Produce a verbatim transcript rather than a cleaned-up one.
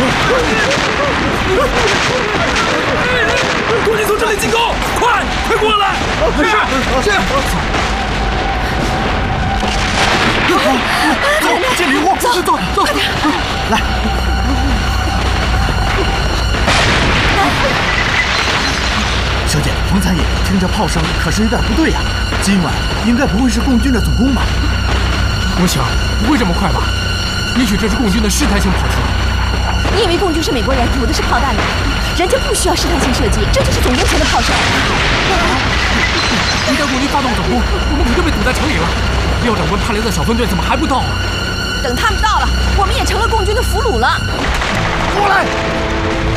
共军从这里进攻，快快过来！ 是是。走，见灵狐，走走走，来。小姐，冯参爷，听着炮声，可是有点不对呀。今晚应该不会是共军的总攻吧？ 我想不会这么快吧？也许这是共军的试探性跑击。 你以为共军是美国人，堵的是炮弹吗？人家不需要试探性射击，这就是总攻前的炮声。 一旦共军发动总攻，我们可就被堵在城里了。廖长官派来的小分队怎么还不到啊？ 等他们到了，我们也成了共军的俘虏了。 过来！